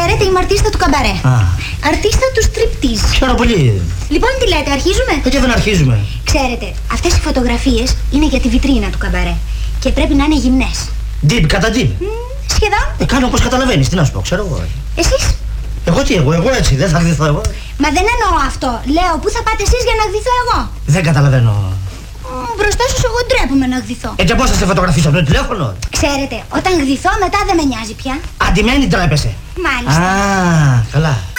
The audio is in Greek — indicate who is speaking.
Speaker 1: Μαργαρέτα, είμαι αρτίστα του καμπαρέ. Αρτίστα του στριπτίζ.
Speaker 2: Χαίρομαι πολύ.
Speaker 1: Λοιπόν, τι λέτε, αρχίζουμε?
Speaker 2: Και δεν αρχίζουμε.
Speaker 1: Ξέρετε, αυτές οι φωτογραφίες είναι για τη βιτρίνα του καμπαρέ. Και πρέπει να είναι γυμνές.
Speaker 2: Deep κατά deep.
Speaker 1: Σχεδόν.
Speaker 2: Κάνω όπως καταλαβαίνεις, τι να σου πω, ξέρω εγώ.
Speaker 1: Εσείς?
Speaker 2: Εγώ τι, εγώ έτσι, δεν θα γδυθώ εγώ.
Speaker 1: Μα δεν εννοώ αυτό. Λέω, πού θα πάτε εσείς για να γδυθώ εγώ?
Speaker 2: Δεν καταλαβαίνω.
Speaker 1: Μπροστά σας εγώ ντρέπομαι να γδυθώ.
Speaker 2: Και πώς θα σε φωτογραφίσω από το τηλέφωνο?
Speaker 1: Ξέρετε, όταν γδυθώ μετά δεν με νοιάζει πια.
Speaker 2: Αντιμένη ντρέπεσαι.
Speaker 1: Μάλιστα.
Speaker 2: Καλά.